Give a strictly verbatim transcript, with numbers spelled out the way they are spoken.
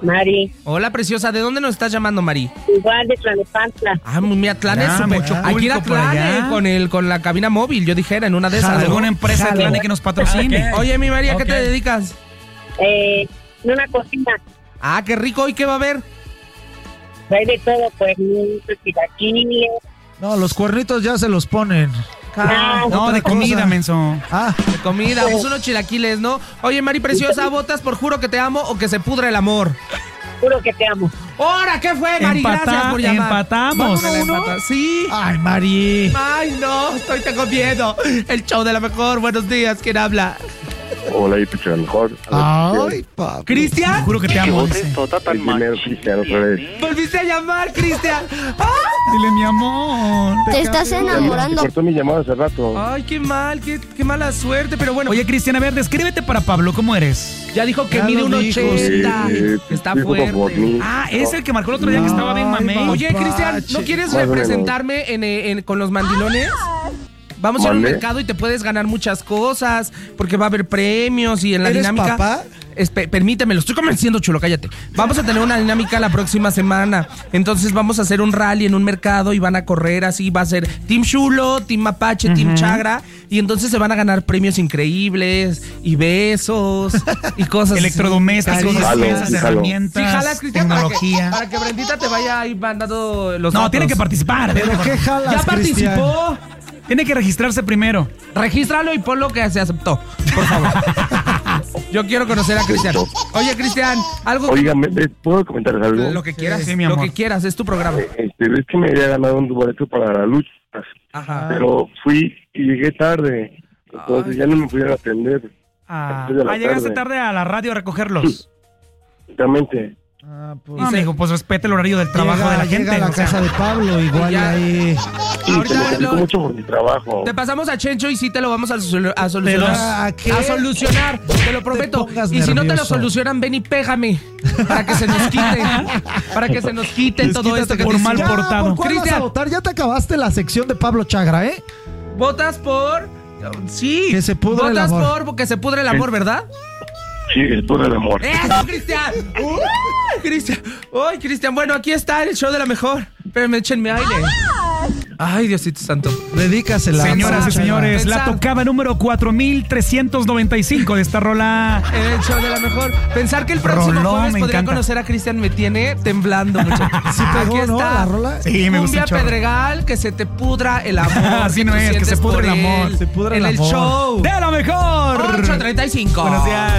Mari. Hola, preciosa. ¿De dónde nos estás llamando, Mari? Igual de Tlalnepantla. Ah, mi Atlán es Ah, súper. mucho Hay que ir a público por Atlán allá. eh, con, el, con la cabina móvil, yo dijera, en una de esas. ¿no? ¿Alguna empresa Jalo. Atlante que nos patrocine? Oye, mi María, ¿qué Ok. te dedicas? Eh, en una cocina. Ah, qué rico. ¿Y qué va a haber? Hay de todo, pues, muchos chilaquiles. No, los cuernitos ya se los ponen. Ah, No, otra de comida, cosa. menso. Ah, de comida, pues unos chilaquiles, ¿no? Oye, Mari preciosa, ¿votas por juro que te amo o que se pudra el amor? Juro que te amo. ¡Hora! ¿Qué fue, Mari? Empata- Gracias por llamar. empatamos. ¿Vamos a empata- Sí. ay, Mari. Ay, no, estoy te comiendo. El show de la mejor. Buenos días, ¿quién habla? Hola, y pues a lo mejor. Ay, papi. ¿Cristian? Juro que te amo. dice. El dinero cristiano otra vez. Volviste a llamar, Cristian. ¡Ah! Dile, mi amor. Te estás Se enamorando. cortó mi llamada hace rato. Ay, qué mal, qué, qué mala suerte, pero bueno. Oye, Cristian, a ver, descríbete para Pablo, ¿cómo eres? Ya dijo que Ya mide lo un dijo, ochenta. Eh, Está dijo fuerte. por mí. Ah, es el que marcó el otro día que estaba bien Ay, mamey. mamá. Oye, Cristian, ¿no Pache. quieres Más o menos. representarme en, eh, en- con los mandilones? Vamos a ir a un ¿Mande? mercado y te puedes ganar muchas cosas, porque va a haber premios y en la ¿Eres dinámica... papá? Espe- permíteme, lo estoy convenciendo, chulo, cállate. Vamos a tener una dinámica la próxima semana. Entonces vamos a hacer un rally en un mercado y van a correr así. Va a ser Team Chulo, Team Mapache, Team Chagra. Y entonces se van a ganar premios increíbles y besos y cosas así. Electrodomésticos, Jalo, despensas, sí, jalo. herramientas, Sí, jalas, Cristian, para que, tecnología. para que Brendita te vaya ahí mandando los No, datos. tiene que participar. ¿Pero ¿verdad? qué jalas, Ya Cristian? participó. Tiene que registrarse primero. Regístralo y ponlo que se aceptó, por favor. Yo quiero conocer a Cristian. Oye, Cristian, algo que- Oígame, ¿puedo comentar algo? lo que quieras, Sí, mi lo amor. que quieras, es tu programa. Este, ves que me había ganado un boleto para la lucha, Ajá. pero fui y llegué tarde. Entonces ya no me pudieron atender. Ah, Tres de la ah, llegaste tarde. tarde a la radio a recogerlos. Exactamente. Ah, pues. No, amigo, pues respete el horario del trabajo llega, de la gente. Llega a la o sea. casa de Pablo, igual Ya. ahí. Sí, Ahorita se me complicó lo- mucho por mi trabajo. Te pasamos a Chencho y sí te lo vamos a, solu- a solucionar. ¿A qué? A solucionar, te lo prometo. pongas Y si no te lo nervioso. solucionan, ven y pégame. Para que se nos quite. Para que se nos quite todo Desquítate esto que por te mal hicimos. Ya, portado. ¿por cuál vas a Cristian. votar? Ya te acabaste la sección de Pablo Chagra, ¿eh? Votas por. Sí. Que se pudra el Votas amor. por que se pudre el amor, ¿verdad? Sí, es todo el amor. ¡Eso, Cristian! ¡Uy, Cristian! ¡Uy, Cristian! Bueno, aquí está el show de la mejor. Pero échenme aire. Ay, Diosito santo. Dedícasela. Señoras y Pablo Chagra. señores, la Pensar. tocada número cuatro mil trescientos noventa y cinco de esta rola. El show de la mejor. Pensar que el próximo Rolón, jueves me podría encanta. conocer a Cristian me tiene temblando, muchachos. Sí pegó, Aquí ¿no? está. La rola. Sí, me gusta Cumbia un chorro. Pedregal, que se te pudra el amor. Así no tú es, que se sientes pudre por el amor. él. Se pudra en el el amor. show. ¡De la mejor! ocho treinta y cinco. Buenos días.